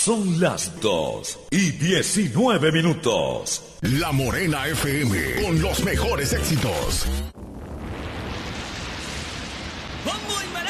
Son las 2:19. La Morena FM, con los mejores éxitos. Con muy mala